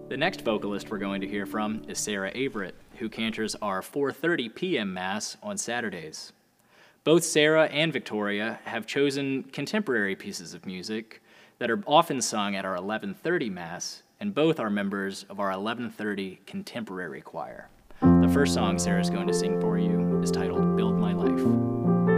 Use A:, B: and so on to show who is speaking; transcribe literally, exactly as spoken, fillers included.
A: The next vocalist we're going to hear from is Sarah Averett, who cantors our four thirty p m Mass on Saturdays. Both Sarah and Victoria have chosen contemporary pieces of music that are often sung at our eleven thirty Mass, and both are members of our eleven thirty Contemporary Choir. The first song Sarah's going to sing for you is titled Build My Life.